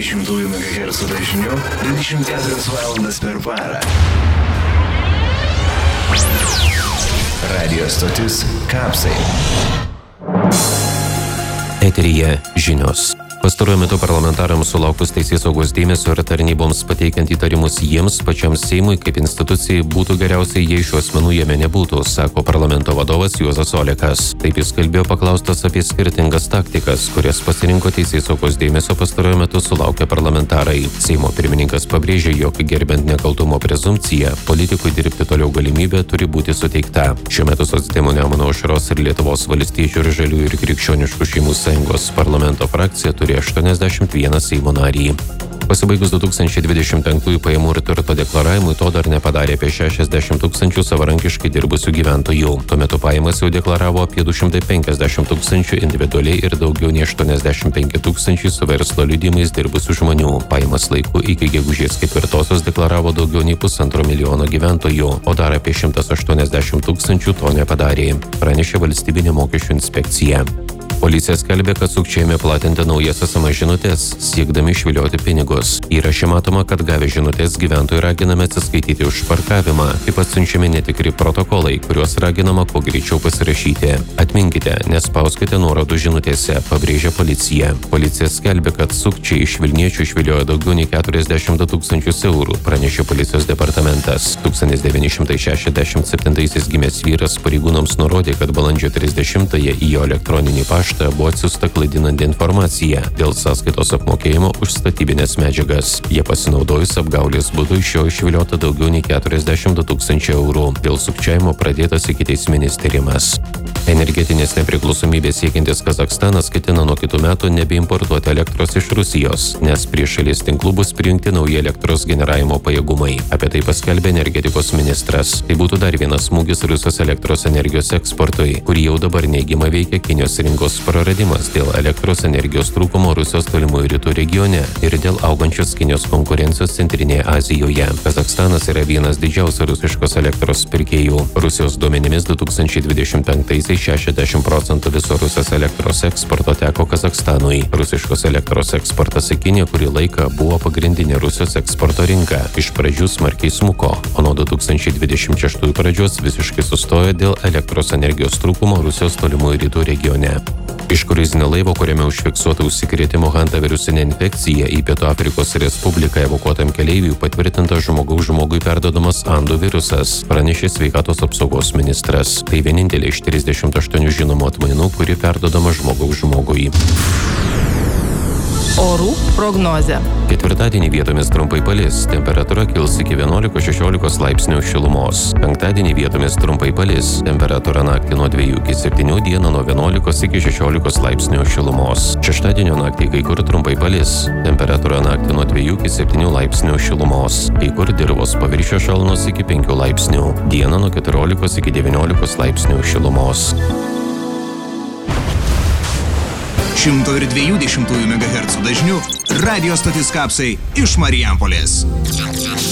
102,2 MHz dažniu 24 valandas per parą. Radio stotis Kapsai. Eteryje žinios. Pastaruoju metu parlamentarams sulaukus teisėsaugos dėmesio ir tarnyboms pateikiant įtarimus jiems pačiam Seimui kaip institucijai būtų geriausiai, jei šių asmenų jame nebūtų, sako parlamento vadovas Juozas Olekas. Taip jis kalbėjo paklaustas apie skirtingas taktikas, kurias pasirinko teisėsaugos dėmesio pastaruoju metu sulaukę parlamentarai. Seimo pirmininkas pabrėžė, jog gerbent nekaltumo prezumpciją, politikui dirbti toliau galimybė turi būti suteikta. Šiuo metu Socdemų Nemuno Aušros ir Lietuvos valstiečių ir žaliųjų ir krikščioniškų šeimų sąjungos parlamento frakcija turi 81 Seimo narį. Pasibaigus 2025 pajamų ir turto deklaravimui to dar nepadarė apie 60 tūkstančių savarankiškai dirbusių gyventojų. Tuo metu pajamas jau deklaravo apie 250 tūkstančių individualiai ir daugiau nei 85 tūkstančių su verslo liudijimais dirbusių žmonių. Pajamas laiku iki gegužės 4 deklaravo daugiau nei 1,5 milijono gyventojų, o dar apie 180 tūkstančių to nepadarė, pranešė Valstybinė mokesčių inspekcija. Policija skelbė, kad sukčiai ėmė platinti naujas SMS žinutės, siekdami išvilioti pinigus. Įraše matoma, kad gavę žinutės gyventojai raginami atsiskaityti už parkavimą, taip pat siunčiami netikri protokolai, kuriuos raginama kuo greičiau pasirašyti. Atminkite, nespauskite nuorodų žinutėse, pabrėžė policija. Policija skelbė, kad sukčiai iš Vilniečių išviliojo daugiau nei 42 tūkstančius eurų, pranešė policijos departamentas. 1967 gimęs vyras pareigūnams nurodė, kad balandžio 30-ąją į jo elektroninį paštą buvo atsiųsta klaidinanti informacija dėl sąskaitos apmokėjimo už statybinės medžiagas. Jie pasinaudojus apgaulės būdu iš jo išviliota daugiau nei 42 tūkstančių eurų. Dėl sukčiavimo pradėtas ikiteisminis tyrimas. Energetinės nepriklausomybės siekiantis Kazachstanas ketina nuo kitų metų nebeimportuoti elektros iš Rusijos, nes prie šalies tinklų bus prijungti nauji elektros generavimo pajėgumai. Apie tai paskelbė energetikos ministras. Tai būtų dar vienas smūgis Rusijos elektros energijos eksportui, kurį jau dabar neigiamai veikia Kinijos rinkos praradimas dėl elektros energijos trūkumo Rusijos tolimųjų rytų regione ir dėl augančios Kinijos konkurencijos Centrinėje Azijoje. Kazachstanas yra vienas didžiausių rusiškos elektros pirkėjų. Rusijos duomenimis 2025-aisiais 60% viso Rusijos elektros eksporto teko Kazachstanui. Rusiškos elektros eksportas į Kiniją kurį laiką buvo pagrindinė Rusijos eksporto rinka. Iš pradžių smarkiai smuko, o nuo 2026 pradžios visiškai sustojo dėl elektros energijos trūkumo Rusijos tolimųjų rytų regione. Iš kruizinio laivo, kuriame užfiksuota užsikrėtimo hanta virusinė infekcija, į Pietų Afrikos Respubliką evakuotam keleiviui patvirtintas žmogui perduodamas Andų virusas, pranešė sveikatos apsaugos ministras. Tai vienintelė iš 38 žinomų atmainų, kuri perduodama žmogui. Orų prognozė. Ketvirtadienį vietomis trumpai palis, temperatūra kils iki 11-16 laipsnių šilumos. Penktadienį vietomis trumpai palis, temperatūra naktį nuo 2 iki 7, dieną nuo 11 iki 16 laipsnių šilumos. Šeštadienio naktį kai kur trumpai palis, temperatūra naktį nuo 2 iki 7 laipsnių šilumos. Kai kur dirvos paviršiaus šalnos iki 5 laipsnių, dieną nuo 14 iki 19 laipsnių šilumos. 102,2 MHz dažniu radio stotis Kapsai iš Marijampolės.